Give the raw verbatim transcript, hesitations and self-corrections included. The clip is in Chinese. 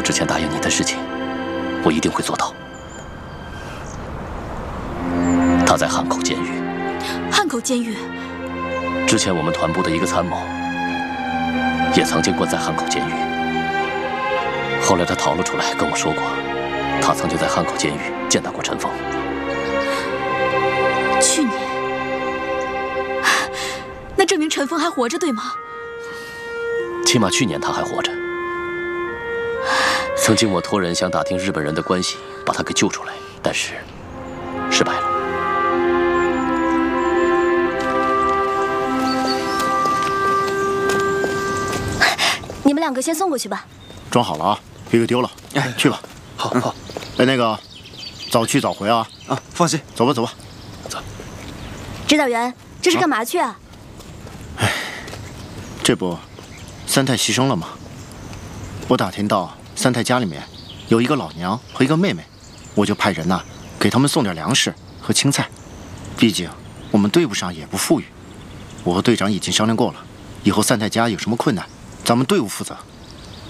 之前答应你的事情，我一定会做到。他在汉口监狱。 汉口监狱。 之前我们团部的一个参谋，也曾经关在汉口监狱。后来他逃了出来，跟我说过，他曾经在汉口监狱见到过陈峰。 去年。那证明陈峰还活着，对吗？ 起码去年他还活着。曾经我托人想打听日本人的关系，把他给救出来，但是失败了。 你们两个先送过去吧。 装好了啊，别给丢了。哎，去吧。 好，好。 哎，那个，早去早回啊。 啊，放心。 走吧，走吧。 走。 指导员，这是干嘛去啊？ 哎，这不，三太牺牲了吗？我打听到三太家里面有一个老娘和一个妹妹，我就派人呐、啊、给他们送点粮食和青菜。毕竟我们队伍上也不富裕。我和队长已经商量过了，以后三太家有什么困难，咱们队伍负责。